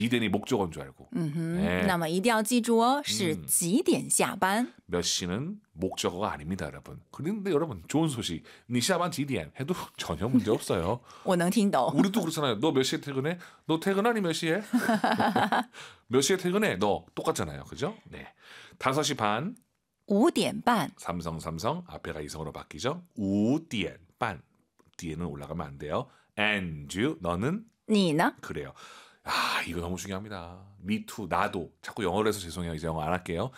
이된이 목적어인 줄 알고. 那么一定要记住哦，是几点下班？ 몇 시는 목적어가 아닙니다, 여러분. 그런데 여러분 좋은 소식. 니 시간几点 해도 전혀 문제 없어요. 我能听懂。 우리도 그렇잖아요. 너 몇 시에 퇴근해? 너 퇴근하니 몇 시에? 몇 시에 퇴근해? 너 똑같잖아요. 그죠? 네. 5시 반. 5点半。 삼성 앞에가 이성으로 바뀌죠. 5点半 뒤에는 올라가면 안 돼요. And you 너는 你呢？ 그래요. 아 이거 너무 중요합니다. Me too 나도 자꾸 영어로 해서 죄송해요. 이제 영어 안 할게요.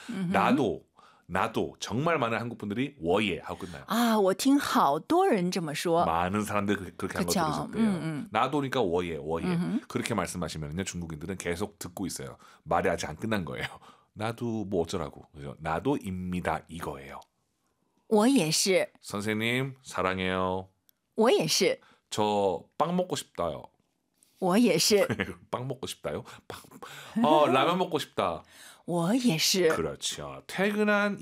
나도 정말 많은 한국 분들이 我也 하고 끝나요. 啊，我听好多人这么说。 많은 사람들 그렇게 한 거 그쵸. 들으셨대요. 나도니까 我也 그렇게 말씀하시면요 중국인들은 계속 듣고 있어요. 말이 아직 안 끝난 거예요. 나도 뭐 어쩌라고. 그죠? 나도입니다 이거예요. 我也是， 선생님 사랑해요. 我也是， 저 빵 먹고 싶다요. 我也是， 빵 먹고 싶다요? 라면 먹고 싶다. 我也是。 그렇죠. 퇴근한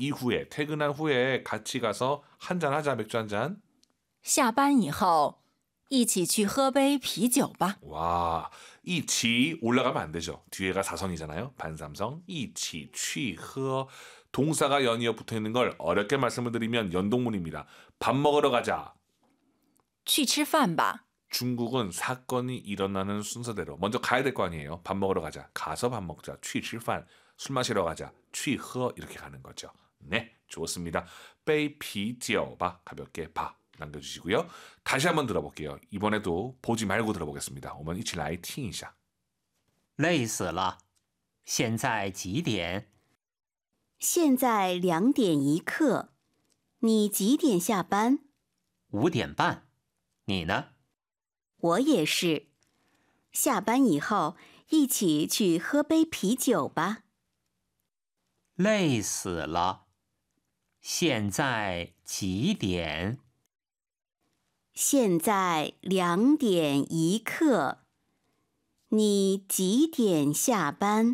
후에 같이 가서 한잔 하자 맥주 한 잔. 下班以后一起去喝杯啤酒吧。 와, 이 지 올라가면 안 되죠. 뒤에가 사성이잖아요. 반삼성. 이치 취허 동사가 연이어 붙어 있는 걸 어렵게 말씀을 드리면 연동문입니다. 밥 먹으러 가자. 去吃饭吧。 중국은 사건이 일어나는 순서대로 먼저 가야 될 거 아니에요. 밥 먹으러 가자. 가서 밥 먹자. 去吃饭. 술 마시러 가자. 去喝 이렇게 가는 거죠. 네, 좋습니다. 杯啤酒吧 가볍게 봐 남겨주시고요. 다시 한번 들어볼게요. 이번에도 보지 말고 들어보겠습니다. 我们一起来听一下. 累死了，现在几点？ 现在2点1刻，你几点下班 5点半。你呢？ 我也是。下班以后一起去喝杯啤酒吧。 累死了，现在几点？ 现在2点1刻，你几点下班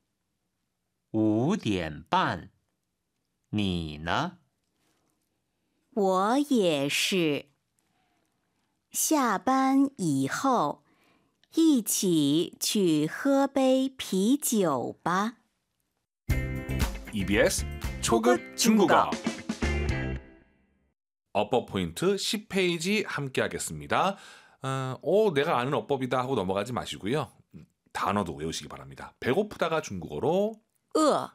5点半。你呢？ 我也是。下班以后一起去喝杯啤酒吧。 EBS 초급 중국어 어법 포인트 10페이지 함께 하겠습니다. 내가 아는 어법이다 하고 넘어가지 마시고요. 단어도 외우시기 바랍니다. 배고프다가 중국어로 饿，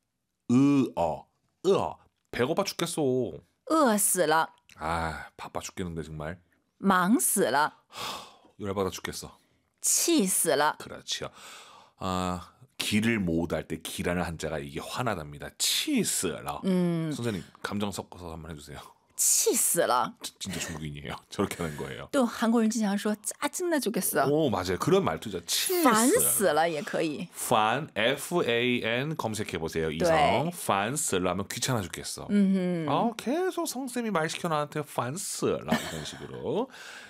배고파 죽겠어. 饿死了， 아 바빠 죽겠는데 정말 忙死了， 열받아 죽겠어. 气死了。 그렇죠. 기를 모으다 할 때 기라는 한자가 이게 화나답니다. 치스라. 선생님 감정 섞어서 한번 해주세요. 气死了。 진짜 중국인이에요. 저렇게 하는 거예요. 对，韩国人经常说짜증나 죽겠어。 오 맞아요. 그런 말투죠. 치스. 烦死了也可以。 fan F-A-N 검색해 보세요. 이성. fan死了 하면 귀찮아 죽겠어. 계속 성쌤이 말 시켜 나한테 fan死了 이런 식으로.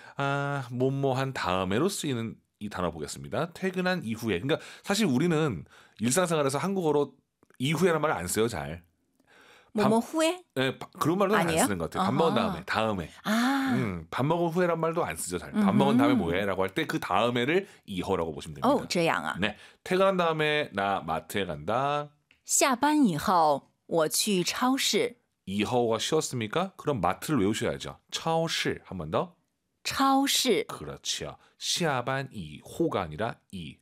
뭐뭐한 다음에로 쓰이는 이 단어 보겠습니다. 퇴근한 이후에. 그러니까 사실 우리는 일상생활에서 한국어로 이후에라는 말을 안 써요. 잘. 뭐뭐 후에? 네, 그런 말도 안 아니에요? 쓰는 것 같아요. 밥 먹은 다음에. 아, 밥 먹은 후에란 말도 안 쓰죠. 잘. 밥 먹은 다음에 뭐해? 라고 할 때 그 다음에를 이호라고 보시면 됩니다. 这样啊。 네, 퇴근한 다음에 나 마트에 간다. 下班以后我去超市。 이호가 쉬었습니까? 그럼 마트를 외우셔야죠. 차오시 한 번 더. 超市 그렇죠. 시아반 이호가 아니라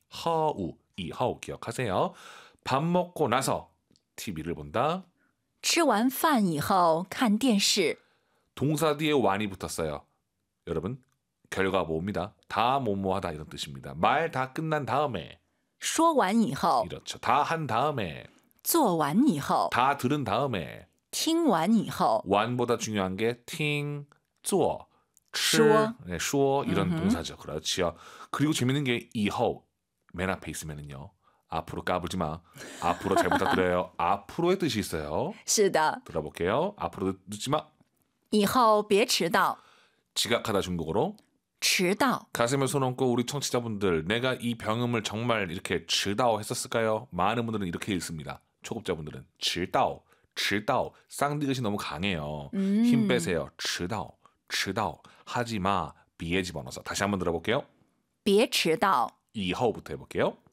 이하우 기억하세요. 밥 먹고 나서 TV를 본다. 吃完饭以后看电视。 동사 뒤에 완이 붙었어요. 여러분 결과 뭐입니다. 다 뭐뭐하다 이런 뜻입니다. 말 다 끝난 다음에. 说完以后， 이렇죠. 다 한 다음에. 做完以后， 다 들은 다음에. 听完以后， 완보다 중요한 게 팅, 做, 吃, 说. 네, 说 이런 동사죠. 그렇죠. 그리고 재밌는 게 이호 맨 앞에 있으면은요. 앞으로 까불지 마. 앞으로 잘 부탁드려요. 앞으로의 뜻이 있어요. 是的， 들어볼게요. 앞으로 늦지 마. 以后别迟到， 지각하다 중국어로. 迟到 가슴에 손 얹고 우리 청취자분들 내가 이 병음을 정말 이렇게 迟到 했었을까요? 많은 분들은 이렇게 읽습니다. 초급자분들은 迟到 쌍디귿이 너무 강해요. 힘 빼세요. 迟到 하지마 비에 집어넣어서 다시 한번 들어볼게요. 别迟到， 이허부터 해볼게요.